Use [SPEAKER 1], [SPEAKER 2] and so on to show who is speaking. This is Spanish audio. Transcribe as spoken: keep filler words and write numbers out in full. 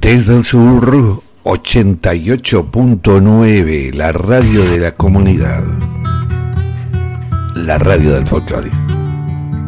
[SPEAKER 1] Desde el sur, ochenta y ocho punto nueve, la radio de la comunidad, la radio del folclore.